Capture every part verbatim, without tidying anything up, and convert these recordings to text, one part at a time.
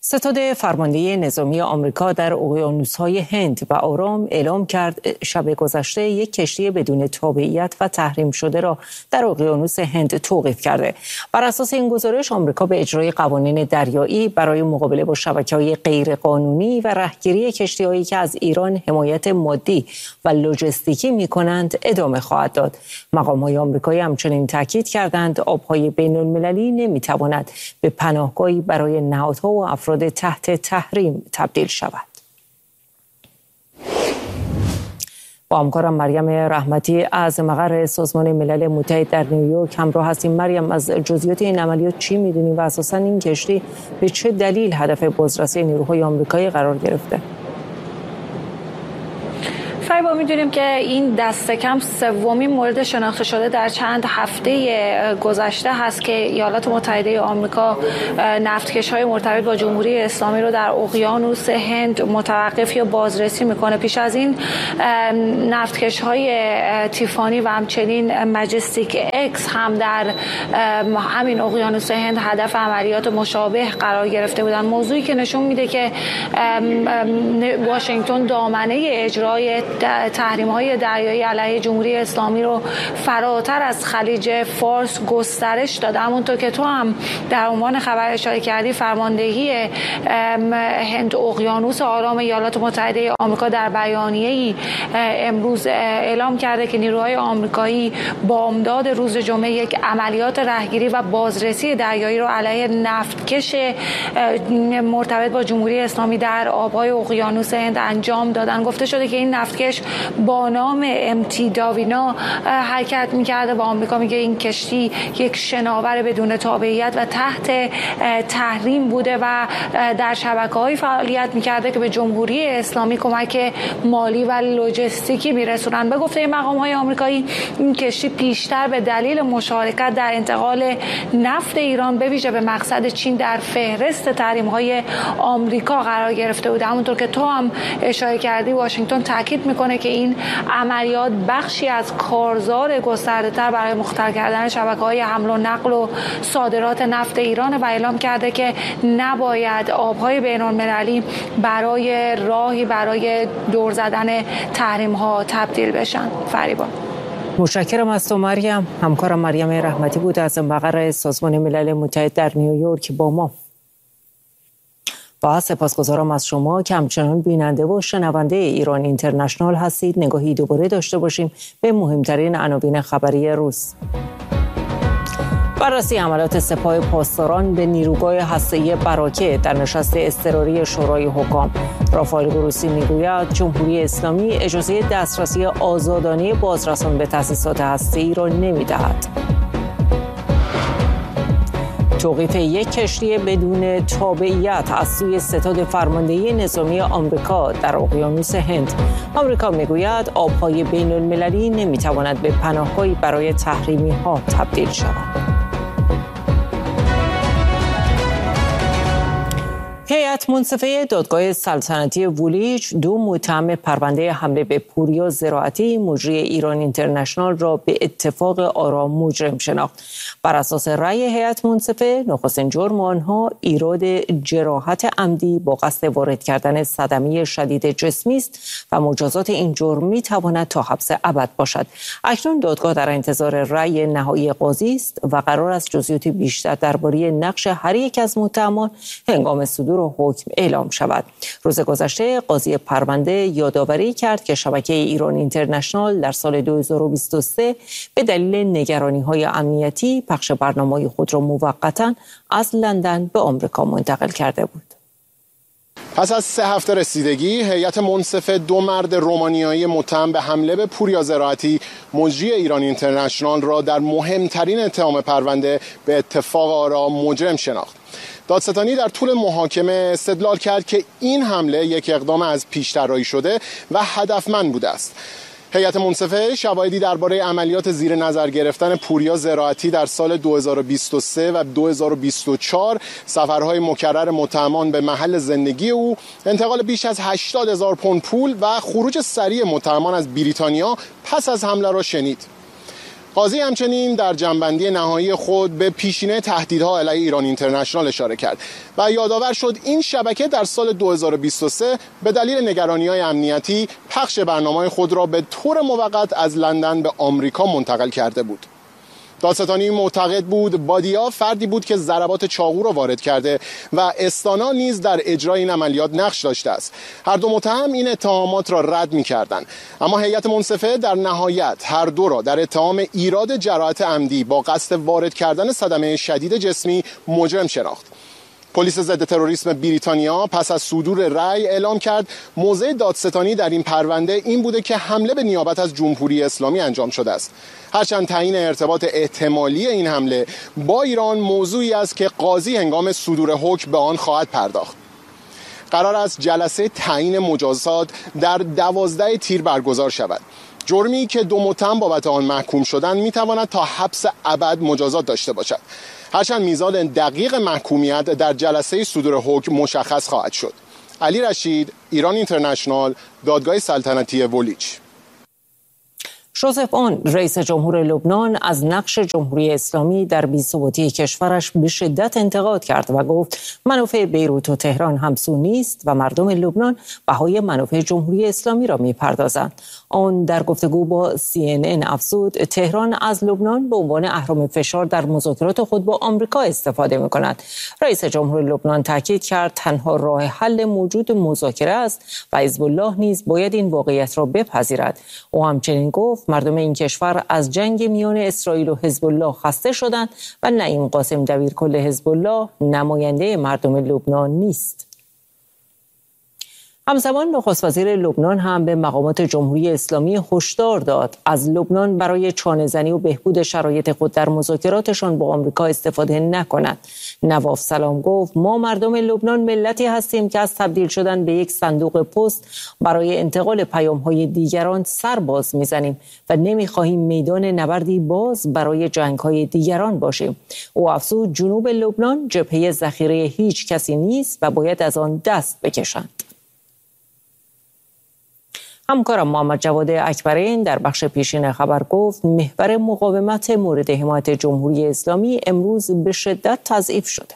ستاد فرمانده نظامی آمریکا در اقیانوس‌های هند و آرام اعلام کرد شب گذشته یک کشتی بدون تابعیت و تحریم شده را در اقیانوس هند توقیف کرده. بر اساس این گزارش آمریکا به اجرای قوانین دریایی برای مقابله با شبکه‌های غیرقانونی و رهگیری کشتی‌هایی که از ایران حمایت مادی و لوجستیکی می‌کنند ادامه خواهد داد. مقام‌های آمریکایی همچنین تاکید کردند آب‌های بین‌المللی نمی‌تواند به پناهگاهی برای نهادها و افراد تحت تحریم تبدیل شود. با همکارم مریم رحمتی از مقر سازمان ملل متحد در نیویورک همراه هستیم. مریم، از جزئیات این عملیات چی می‌دونی و اساساً این کشتی به چه دلیل هدف بازرسی نیروهای آمریکایی قرار گرفته؟ فریبا، می‌دونیم که این دست کم سومین مورد شناخته شده در چند هفته گذشته هست که ایالات متحده آمریکا نفتکش‌های مرتبط با جمهوری اسلامی رو در اقیانوس هند متوقف یا بازرسی میکنه. پیش از این نفتکش‌های تیفانی و همچنین مجستیک اکس هم در همین اقیانوس هند هدف عملیات مشابه قرار گرفته بودند. موضوعی که نشون میده که واشنگتن دامنه اجرای تحریم‌های دریایی علیه جمهوری اسلامی رو فراتر از خلیج فارس گسترش داده. همونطور که تو هم در عنوان خبر اشاره کردی، فرماندهی هند اقیانوس آرام ایالات متحده آمریکا در بیانیه‌ای امروز اعلام کرده که نیروهای آمریکایی بامداد روز جمعه یک عملیات رهگیری و بازرسی دریایی رو علیه نفتکش مرتبط با جمهوری اسلامی در آب‌های اقیانوس هند انجام دادن. گفته شده که این نفتکش با نام امتی داوینا حرکت می‌کرده و آمریکا میگه این کشتی یک شناور بدون تابعیت و تحت تحریم بوده و در شبکه‌های فعالیت می‌کرده که به جمهوری اسلامی کمک مالی و لوجستیکی می‌رسونن. به گفته مقام‌های آمریکایی، این کشتی پیشتر به دلیل مشارکت در انتقال نفت ایران به ویژه به مقصد چین در فهرست تحریم‌های آمریکا قرار گرفته بود. همونطور که تو هم اشاره کردی، واشنگتن تاکید میکنه که این عملیات بخشی از کارزار گسترده‌تر برای مختل کردن شبکه‌های حمل و نقل و صادرات نفت ایران و اعلام کرده که نباید آب‌های بین‌المللی برای راهی برای دور زدن تحریم‌ها تبدیل بشن. فریبا، متشکرم از تو مریم. همکارم مریم رحمتی بود از مقر سازمان ملل متحد در نیویورک با ما. با سپاسگزارم از شما که همچنان بیننده و شنونده ایران اینترنشنال هستید. نگاهی دوباره داشته باشیم به مهمترین عناوین خبری روز. بررسی حملات سپاه پاسداران به نیروگاه هسته‌ای براکه در نشست اضطراری شورای حکام. رافائل گروسی میگوید جمهوری اسلامی اجازه دسترسی آزادانه بازرسان به تأسیسات هسته‌ای را نمی‌دهد. توقیف یک کشتی بدون تابعیت از سوی ستاد فرماندهی نظامی آمریکا در اقیانوس هند. آمریکا میگوید آب‌های بین‌المللی نمی‌تواند به پناهگاهی برای تحریمی‌ها تبدیل شود. هیئت منصفه دادگاه سلطنتی وولیچ دو متهم پرونده حمله به پوریا زراعتی مجری ایران اینترنشنال را به اتفاق آرا مجرم شناخت. بر اساس رأی هیئت منصفه، نخستین جرم آنها ایراد جراحت عمدی با قصد وارد کردن صدمه شدید جسمی است و مجازات این جرم می‌تواند تا حبس ابد باشد. اکنون دادگاه در انتظار رأی نهایی قاضی است و قرار است جزئیات بیشتر درباره نقش هر یک از متهمان هنگام صدور حکم اعلام شود. روز گذشته قاضی پرونده یادآوری کرد که شبکه ایران اینترنشنال در سال دو هزار و بیست و سه به دلیل نگرانی‌های امنیتی پخش برنامه‌های خود را موقتاً از لندن به آمریکا منتقل کرده بود. پس از سه هفته رسیدگی، هیئت منصفه دو مرد رومانیایی متهم به حمله به پوریا زراعتی مجری ایران اینترنشنال را در مهمترین اتهام پرونده به اتفاق آرا مجرم شناخت. دادستانی در طول محاکمه استدلال کرد که این حمله یک اقدام از پیش طراحی شده و هدفمند بوده است. هیئت منصفه شواهدی درباره عملیات زیر نظر گرفتن پوریا زراعتی در سال دو هزار و بیست و سه و دو هزار و بیست و چهار، سفرهای مکرر متهمان به محل زندگی او، انتقال بیش از هشتاد هزار پوند پول و خروج سریع متهمان از بریتانیا پس از حمله را شنید. قاضی همچنین در جنبندی نهایی خود به پیشینه تهدیدها علیه ایران اینترنشنال اشاره کرد و یادآور شد این شبکه در سال دو هزار و بیست و سه به دلیل نگرانی‌های امنیتی پخش برنامه‌های خود را به طور موقت از لندن به آمریکا منتقل کرده بود. دادستانی معتقد بود بادیا فردی بود که ضربات چاقو را وارد کرده و استانا نیز در اجرای این عملیات نقش داشته است. هر دو متهم این اتهامات را رد می‌کردند، اما هیئت منصفه در نهایت هر دو را در اتهام ایراد جراحت عمدی با قصد وارد کردن صدمه شدید جسمی مجرم شناخت. پلیس ضد تروریسم بریتانیا پس از صدور رأی اعلام کرد موضع دادستانی در این پرونده این بوده که حمله به نیابت از جمهوری اسلامی انجام شده است. هرچند تعیین ارتباط احتمالی این حمله با ایران موضوعی است که قاضی هنگام صدور حکم به آن خواهد پرداخت. قرار است جلسه تعیین مجازات در دوازده تیر برگزار شود. جرمی که دو متهم بابت آن محکوم شدند میتواند تا حبس ابد مجازات داشته باشد. هرچند میزان دقیق محکومیت در جلسه صدور حکم مشخص خواهد شد. علی رشید، ایران اینترنشنال، دادگاه سلطنتی وولیچ. ژوزف اون، رئیس جمهور لبنان، از نقش جمهوری اسلامی در بی‌ثباتی کشورش به شدت انتقاد کرد و گفت منافع بیروت و تهران همسو نیست و مردم لبنان بهای منافع جمهوری اسلامی را می‌پردازند. اون در گفتگو با سی ان ان افزود تهران از لبنان به عنوان اهرم فشار در مذاکرات خود با آمریکا استفاده می‌کند. رئیس جمهور لبنان تاکید کرد تنها راه حل موجود مذاکره است و حزب الله نیز باید این واقعیت را بپذیرد. او همچنین گفت مردم این کشور از جنگ میان اسرائیل و حزب الله خسته شدند و نعیم قاسم دبیرکل حزب الله نماینده مردم لبنان نیست. همزمان نخست وزیر لبنان هم به مقامات جمهوری اسلامی هشدار داد از لبنان برای چانه‌زنی و بهبود شرایط خود در مذاکراتشان با آمریکا استفاده نکند. نواف سلام گفت ما مردم لبنان ملتی هستیم که از تبدیل شدن به یک صندوق پست برای انتقال پیام‌های دیگران سر باز می‌زنیم و نمی‌خواهیم میدان نبردی باز برای جنگ‌های دیگران باشیم. او افزود جنوب لبنان جبهه ذخیره هیچ کسی نیست و باید از آن دست بکشند. همکارم محمد جواد اکبرین در بخش پیشین خبر گفت محور مقاومت مورد حمایت جمهوری اسلامی امروز به شدت تضعیف شده.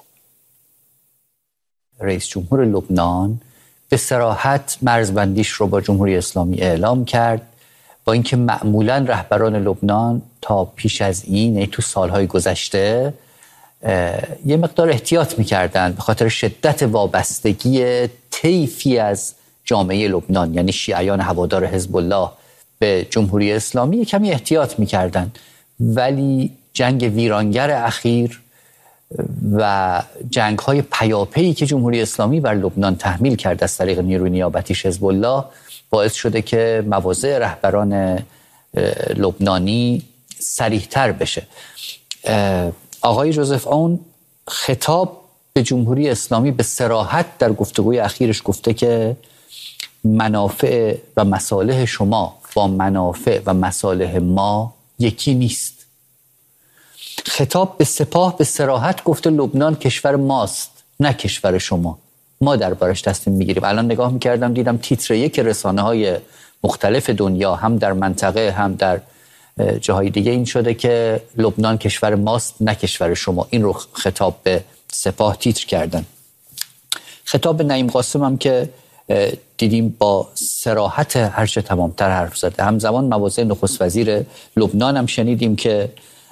رئیس جمهور لبنان به صراحت مرزبندیش رو با جمهوری اسلامی اعلام کرد، با اینکه معمولا رهبران لبنان تا پیش از این، یعنی تو سالهای گذشته، یه مقدار احتیاط می‌کردند به خاطر شدت وابستگی طیفی از جامعه لبنان، یعنی شیعیان هوادار حزب الله، به جمهوری اسلامی کمی احتیاط می‌کردند. ولی جنگ ویرانگر اخیر و جنگ‌های پیاپی که جمهوری اسلامی بر لبنان تحمیل کرد از طریق نیروی نیابتی حزب الله باعث شده که مواضع رهبران لبنانی صریح‌تر بشه. آقای ژوزف اون خطاب به جمهوری اسلامی به صراحت در گفتگوی اخیرش گفته که منافع و مصالح شما با منافع و مصالح ما یکی نیست. خطاب به سپاه به صراحت گفته لبنان کشور ماست نه کشور شما، ما دربارش تصمیم میگیریم. الان نگاه میکردم دیدم تیتر یک رسانه های مختلف دنیا هم در منطقه هم در جاهای دیگه این شده که لبنان کشور ماست نه کشور شما. این رو خطاب به سپاه تیتر کردن. خطاب به نعیم قاسم هم که دیدیم با صراحت هرچه تمامتر حرف زده. همزمان مواضع نخست وزیر لبنان هم شنیدیم که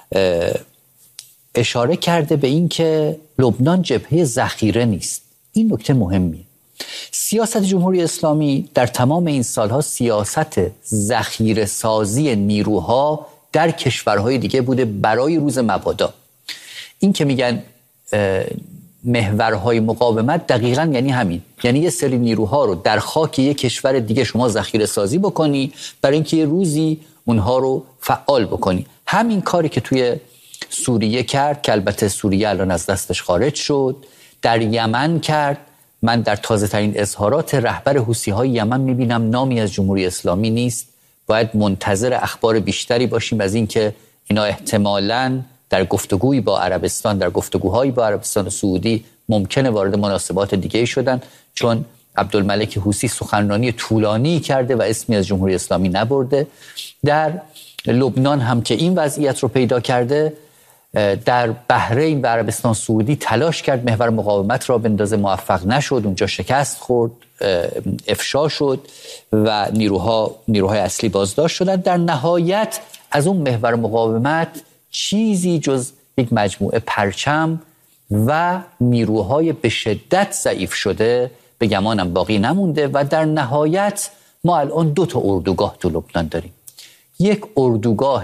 اشاره کرده به این که لبنان جبهه ذخیره نیست. این نکته مهمیه. سیاست جمهوری اسلامی در تمام این سالها سیاست ذخیره سازی نیروها در کشورهای دیگه بوده برای روز مبادا. این که میگن محورهای مقاومت دقیقاً یعنی همین، یعنی یه سری نیروها رو در خاک یک کشور دیگه شما ذخیره سازی بکنی برای اینکه یه روزی اونها رو فعال بکنی. همین کاری که توی سوریه کرد که البته سوریه الان از دستش خارج شد، در یمن کرد. من در تازه ترین اظهارات رهبر حوثی‌های یمن میبینم نامی از جمهوری اسلامی نیست. باید منتظر اخبار بیشتری باشیم از این که اینا احتمالاً در گفتگوی با عربستان، در گفتگوهایی با عربستان و سعودی ممکنه وارد مناسبات دیگه شدن، چون عبدالملک حوثی سخنرانی طولانی کرده و اسمی از جمهوری اسلامی نبرده. در لبنان هم که این وضعیت رو پیدا کرده، در بحرین و عربستان سعودی تلاش کرد محور مقاومت را بندازه، موفق نشد، اونجا شکست خورد، افشا شد و نیروها نیروهای اصلی بازداشت شدند. در نهایت از اون محور مقاومت چیزی جز یک مجموعه پرچم و نیروهای به شدت ضعیف شده به گمانم باقی نمونده و در نهایت ما الان دو تا اردوگاه تو لبنان داریم. یک اردوگاه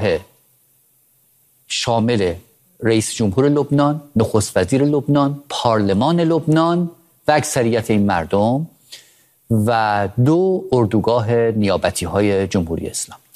شامل رئیس جمهور لبنان، نخست وزیر لبنان، پارلمان لبنان و اکثریت این مردم، و دو اردوگاه نیابتی های جمهوری اسلامی.